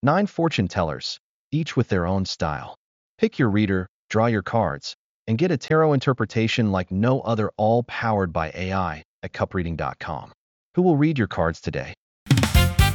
9 fortune tellers, each with their own style. Pick your reader, draw your cards, and get a tarot interpretation like no other, all powered by AI at cupreading.com. Who will read your cards today?